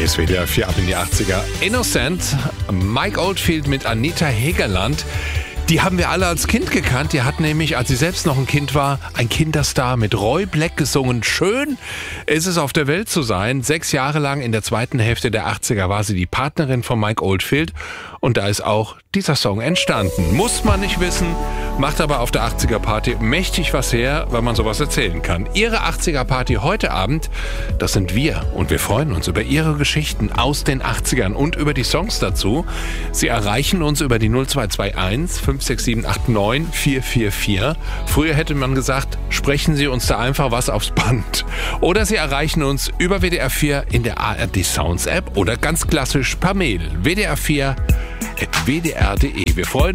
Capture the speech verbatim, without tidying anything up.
Hier ist W D R vier ab in die achtziger. Innocent, Mike Oldfield mit Anita Hegerland. Die haben wir alle als Kind gekannt. Die hat nämlich, als sie selbst noch ein Kind war, ein Kinderstar mit Roy Black gesungen. Schön ist es, auf der Welt zu sein. Sechs Jahre lang in der zweiten Hälfte der achtziger war sie die Partnerin von Mike Oldfield. Und da ist auch dieser Song entstanden. Muss man nicht wissen, macht aber auf der achtziger-Party mächtig was her, weil man sowas erzählen kann. Ihre achtziger-Party heute Abend, das sind wir. Und wir freuen uns über Ihre Geschichten aus den achtzigern und über die Songs dazu. Sie erreichen uns über die null zwei zwei eins fünf sechs sieben acht neun vier vier vier. Früher hätte man gesagt, sprechen Sie uns da einfach was aufs Band. Oder Sie erreichen uns über W D R vier in der A R D Sounds App oder ganz klassisch per Mail. W D R vier at w d r punkt d e. Wir freuen